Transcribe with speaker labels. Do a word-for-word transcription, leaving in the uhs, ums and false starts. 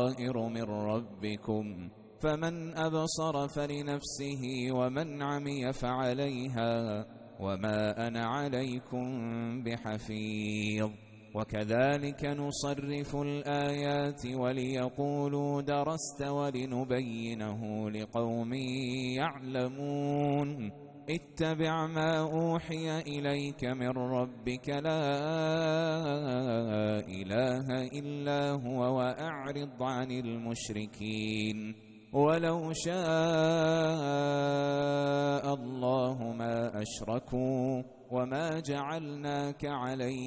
Speaker 1: بصائر من ربكم، فمن أبصر فلنفسه ومن عمي فعليها، وما أنا عليكم بحفيظ. وكذلك نصرف الآيات وليقولوا درست ولنبينه لقوم يعلمون. اتبع ما أوحي إليك من ربك لا إله إلا هو وأعرض عن المشركين. ولو شاء الله ما أشركوا وما جعلناك عليهم